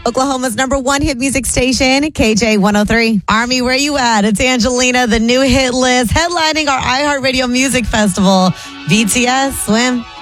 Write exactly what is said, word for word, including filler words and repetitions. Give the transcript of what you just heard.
Oklahoma's number one hit music station, K J one oh three. Army, where you at? It's Angelina, the new hit list, headlining our iHeartRadio Music Festival. B T S, Swim.